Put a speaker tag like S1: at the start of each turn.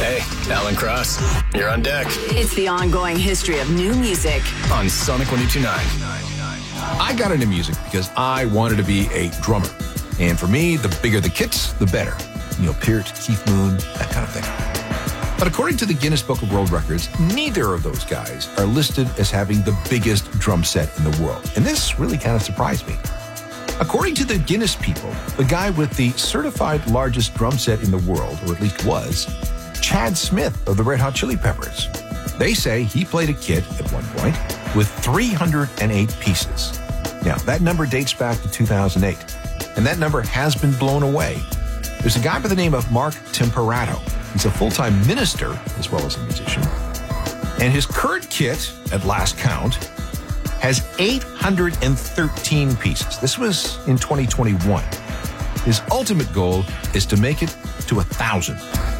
S1: Hey, Alan Cross, you're on deck.
S2: It's the ongoing history of new music
S1: On Sonic 102.9.
S3: I got into music because I wanted to be a drummer. And for me, the bigger the kits, the better. Neil Peart, Keith Moon, that kind of thing. But according to the Guinness Book of World Records, neither of those guys are listed as having the biggest drum set in the world. And this really kind of surprised me. According to the Guinness people, the guy with the certified largest drum set in the world, or at least was, Chad Smith of the Red Hot Chili Peppers. They say he played a kit at one point with 308 pieces. Now, that number dates back to 2008, and that number has been blown away. There's a guy by the name of Mark Temperato. He's a full-time minister as well as a musician. And his current kit, at last count, has 813 pieces. This was in 2021. His ultimate goal is to make it to 1,000.